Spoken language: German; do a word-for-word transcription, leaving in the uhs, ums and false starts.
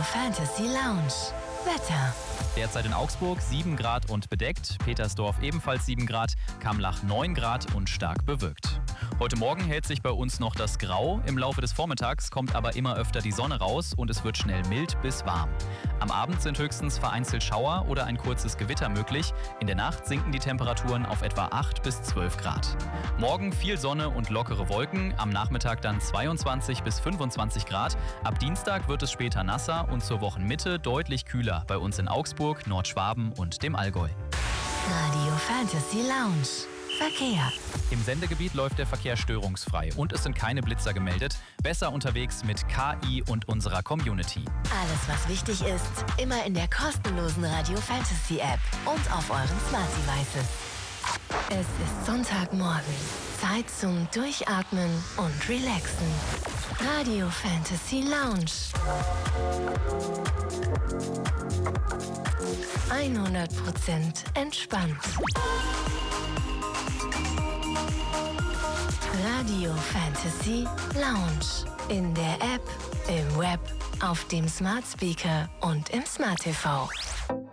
Fantasy Lounge. Wetter. Derzeit in Augsburg sieben Grad und bedeckt, Petersdorf ebenfalls sieben Grad, Kamlach neun Grad und stark bewölkt. Heute Morgen hält sich bei uns noch das Grau, im Laufe des Vormittags kommt aber immer öfter die Sonne raus und es wird schnell mild bis warm. Am Abend sind höchstens vereinzelt Schauer oder ein kurzes Gewitter möglich, in der Nacht sinken die Temperaturen auf etwa acht bis zwölf Grad. Morgen viel Sonne und lockere Wolken, am Nachmittag dann zweiundzwanzig bis fünfundzwanzig Grad, ab Dienstag wird es später nasser und zur Wochenmitte deutlich kühler bei uns in Augsburg, Nordschwaben und dem Allgäu. Radio Fantasy Lounge. Verkehr. Im Sendegebiet läuft der Verkehr störungsfrei und es sind keine Blitzer gemeldet. Besser unterwegs mit K I und unserer Community. Alles, was wichtig ist, immer in der kostenlosen Radio Fantasy App und auf euren Smart Devices. Es ist Sonntagmorgen. Zeit zum Durchatmen und Relaxen. Radio Fantasy Lounge. hundert Prozent entspannt. Radio Fantasy Lounge. In der App, im Web, auf dem Smart Speaker und im Smart T V.